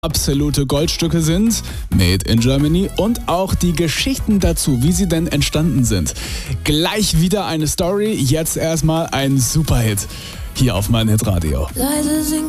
absolute Goldstücke sind, made in Germany, und auch die Geschichten dazu, wie sie denn entstanden sind. Gleich wieder eine Story, jetzt erstmal ein Superhit hier auf mein Hitradio. Leise singt